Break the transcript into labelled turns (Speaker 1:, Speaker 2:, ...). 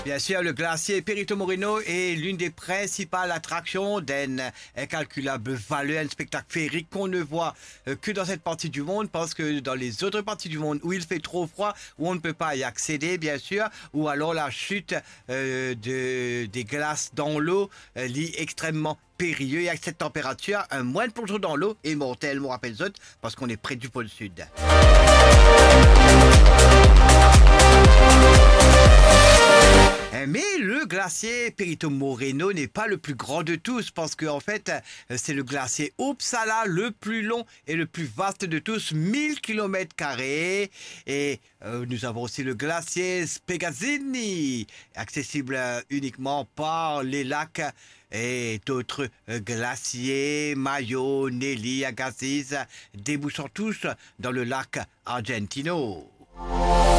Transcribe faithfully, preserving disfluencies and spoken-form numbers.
Speaker 1: Bien sûr, le glacier Perito Moreno est l'une des principales attractions d'une incalculable valeur, un spectacle féerique qu'on ne voit euh, que dans cette partie du monde parce que dans les autres parties du monde où il fait trop froid, où on ne peut pas y accéder, bien sûr, ou alors la chute euh, de, des glaces dans l'eau euh, lie extrêmement périlleux et avec cette température, un moindre plongeon dans l'eau est mortel, me rappelle autres, parce qu'on est près du pôle sud. Mais le glacier Perito Moreno n'est pas le plus grand de tous parce qu'en en fait, c'est le glacier Uppsala le plus long et le plus vaste de tous, mille kilomètres carrés. Et euh, nous avons aussi le glacier Spegazini, accessible euh, uniquement par les lacs et d'autres euh, glaciers, Maio, Nelly, Agassiz, débouchant tous dans le lac Argentino.